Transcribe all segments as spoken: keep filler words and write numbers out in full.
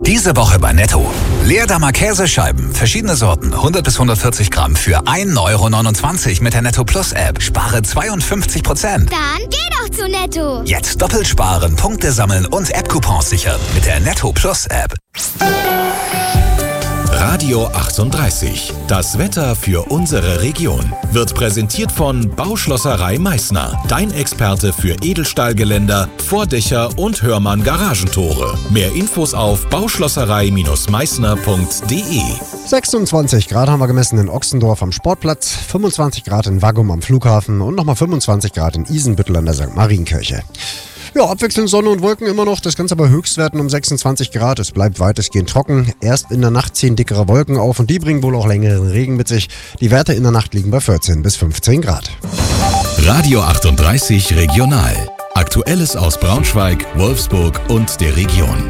Diese Woche bei Netto. Leerdammer Käsescheiben, verschiedene Sorten, hundert bis hundertvierzig Gramm für ein Euro neunundzwanzig mit der Netto Plus App. Spare zweiundfünfzig Prozent. Dann geh doch zu Netto. Jetzt doppelt sparen, Punkte sammeln und App-Coupons sichern mit der Netto Plus App. Radio achtunddreißig. Das Wetter für unsere Region wird präsentiert von Bauschlosserei Meißner. Dein Experte für Edelstahlgeländer, Vordächer und Hörmann Garagentore. Mehr Infos auf bauschlosserei meißner punkt de. sechsundzwanzig Grad haben wir gemessen in Ochsendorf am Sportplatz, fünfundzwanzig Grad in Waggum am Flughafen und nochmal fünfundzwanzig Grad in Isenbüttel an der Sankt Marienkirche. Ja, abwechselnd Sonne und Wolken immer noch, das Ganze bei Höchstwerten um sechsundzwanzig Grad. Es bleibt weitestgehend trocken. Erst in der Nacht ziehen dickere Wolken auf und die bringen wohl auch längeren Regen mit sich. Die Werte in der Nacht liegen bei vierzehn bis fünfzehn Grad. Radio achtunddreißig Regional. Aktuelles aus Braunschweig, Wolfsburg und der Region.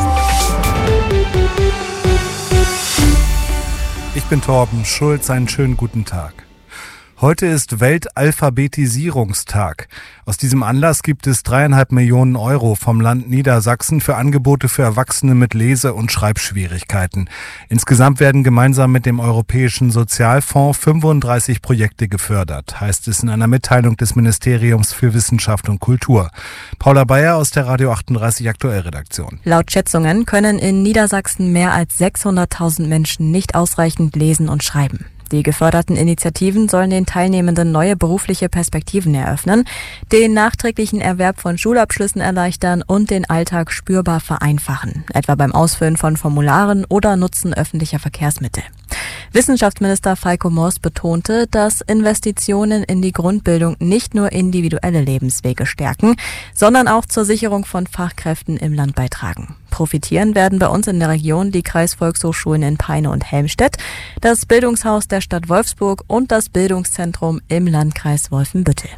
Ich bin Torben Schulz, einen schönen guten Tag. Heute ist Weltalphabetisierungstag. Aus diesem Anlass gibt es dreieinhalb Millionen Euro vom Land Niedersachsen für Angebote für Erwachsene mit Lese- und Schreibschwierigkeiten. Insgesamt werden gemeinsam mit dem Europäischen Sozialfonds fünfunddreißig Projekte gefördert, heißt es in einer Mitteilung des Ministeriums für Wissenschaft und Kultur. Paula Bayer aus der Radio achtunddreißig Aktuell-Redaktion. Laut Schätzungen können in Niedersachsen mehr als sechshunderttausend Menschen nicht ausreichend lesen und schreiben. Die geförderten Initiativen sollen den Teilnehmenden neue berufliche Perspektiven eröffnen, den nachträglichen Erwerb von Schulabschlüssen erleichtern und den Alltag spürbar vereinfachen, etwa beim Ausfüllen von Formularen oder Nutzen öffentlicher Verkehrsmittel. Wissenschaftsminister Falco Moers betonte, dass Investitionen in die Grundbildung nicht nur individuelle Lebenswege stärken, sondern auch zur Sicherung von Fachkräften im Land beitragen. Profitieren werden bei uns in der Region die Kreisvolkshochschulen in Peine und Helmstedt, das Bildungshaus der Stadt Wolfsburg und das Bildungszentrum im Landkreis Wolfenbüttel.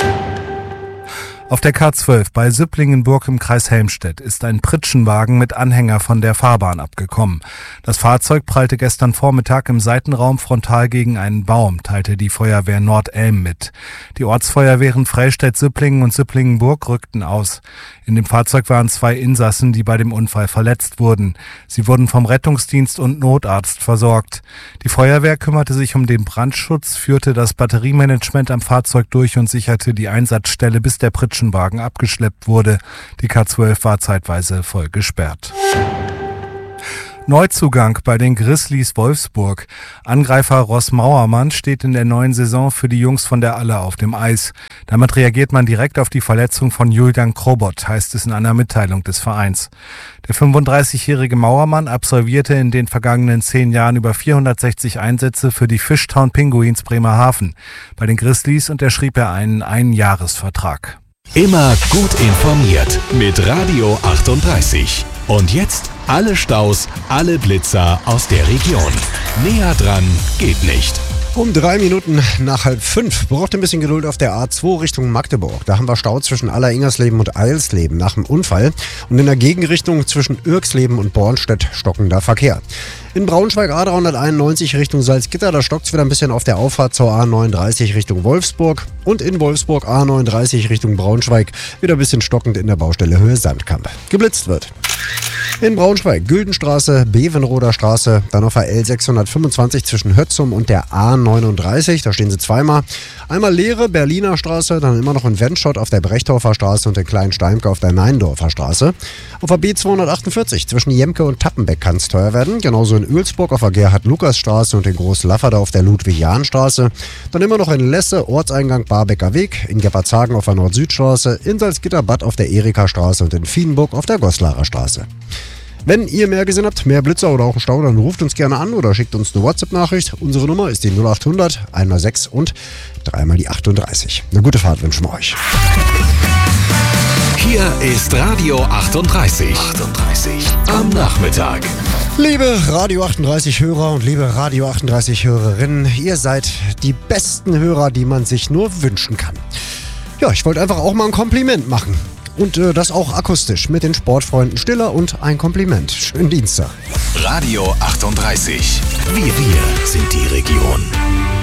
Auf der K zwölf bei Süpplingenburg im Kreis Helmstedt ist ein Pritschenwagen mit Anhänger von der Fahrbahn abgekommen. Das Fahrzeug prallte gestern Vormittag im Seitenraum frontal gegen einen Baum, teilte die Feuerwehr Nordelm mit. Die Ortsfeuerwehren Freistedt-Süpplingen und Süpplingenburg rückten aus. In dem Fahrzeug waren zwei Insassen, die bei dem Unfall verletzt wurden. Sie wurden vom Rettungsdienst und Notarzt versorgt. Die Feuerwehr kümmerte sich um den Brandschutz, führte das Batteriemanagement am Fahrzeug durch und sicherte die Einsatzstelle, bis der Pritschenwagen abgeschleppt wurde. Die K zwölf war zeitweise voll gesperrt. Neuzugang bei den Grizzlies Wolfsburg. Angreifer Ross Mauermann steht in der neuen Saison für die Jungs von der Alle auf dem Eis. Damit reagiert man direkt auf die Verletzung von Julian Krobot, heißt es in einer Mitteilung des Vereins. Der fünfunddreißigjährige Mauermann absolvierte in den vergangenen zehn Jahren über vierhundertsechzig Einsätze für die Fishtown Pinguins Bremerhaven. Bei den Grizzlies unterschrieb er einen Einjahresvertrag. Immer gut informiert mit Radio achtunddreißig. Und jetzt alle Staus, alle Blitzer aus der Region. Näher dran geht nicht. Um drei Minuten nach halb fünf braucht ein bisschen Geduld auf der A zwei Richtung Magdeburg. Da haben wir Stau zwischen Aller-Ingersleben und Eilsleben nach dem Unfall. Und in der Gegenrichtung zwischen Irksleben und Bornstedt stockender Verkehr. In Braunschweig A dreihunderteinundneunzig Richtung Salzgitter, da stockt es wieder ein bisschen auf der Auffahrt zur A neununddreißig Richtung Wolfsburg. Und in Wolfsburg A neununddreißig Richtung Braunschweig wieder ein bisschen stockend in der Baustelle Höhe Sandkamp. Geblitzt wird. In Braunschweig, Güldenstraße, Bevenroder Straße, dann auf der L sechshundertfünfundzwanzig zwischen Hötzum und der A neununddreißig, da stehen sie zweimal. Einmal leere Berliner Straße, dann immer noch in Wenschott auf der Brechdorfer Straße und in Kleinsteimke auf der Neindorfer Straße. Auf der B zweihundertachtundvierzig zwischen Jemke und Tappenbeck kann es teuer werden, genauso in Oelsburg auf der Gerhard-Lukas-Straße und in Groß-Lafferda auf der Ludwig-Jahn-Straße. Dann immer noch in Lesse, Ortseingang Barbecker Weg, in Gepperzhagen auf der Nord-Süd-Straße, in Salzgitter-Bad auf der Erika-Straße und in Vienburg auf der Goslarer Straße. Wenn ihr mehr gesehen habt, mehr Blitzer oder auch einen Stau, dann ruft uns gerne an oder schickt uns eine WhatsApp-Nachricht. Unsere Nummer ist die null achthundert, einmal sechs und dreimal die achtunddreißig. Eine gute Fahrt wünschen wir euch. Hier ist Radio achtunddreißig. achtunddreißig am Nachmittag. Liebe Radio achtunddreißig Hörer und liebe Radio achtunddreißig Hörerinnen, ihr seid die besten Hörer, die man sich nur wünschen kann. Ja, ich wollte einfach auch mal ein Kompliment machen. Und äh, das auch akustisch mit den Sportfreunden Stiller und ein Kompliment. Schönen Dienstag. Radio achtunddreißig. Wir, wir sind die Region.